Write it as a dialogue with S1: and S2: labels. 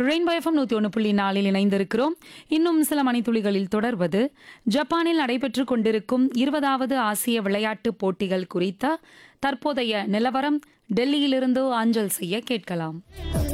S1: Rainbow FM 101.4 இணைந்திருக்கிறோம். இன்னும் சில மணித்துளிகளில் தொடர்வது ஜப்பானில் நடைபெற்றுக் கொண்டிருக்கும் 20வது ஆசிய விளையாட்டுப் போட்டிகள் குறித்த தற்போதைய நிலவரம். டெல்லியிலிருந்து அஞ்சல் செய்ய கேட்கலாம்.